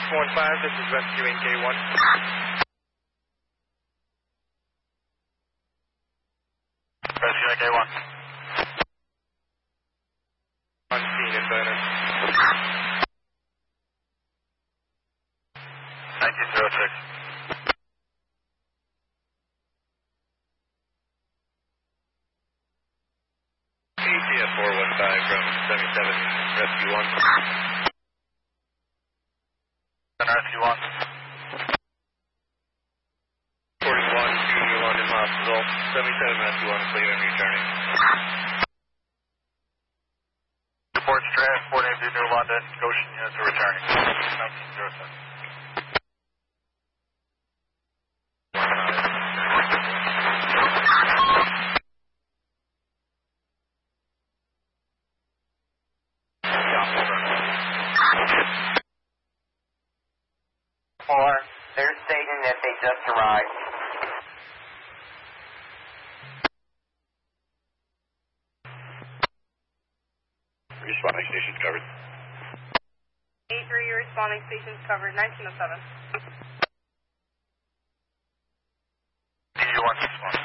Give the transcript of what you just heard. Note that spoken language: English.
15, this is rescuing K1. Rescuing K1. On scene in burner. 1906. ATF 415 from 77, rescue 1. Rescue 1. 41 to New London Hospital, 77 rescue 1 clear and returning. Reports transporting to New London, Goshen units are returning. 1907. They're stating that they just arrived. Responding stations covered. 8-3, your responding stations covered, 1907. DU-161.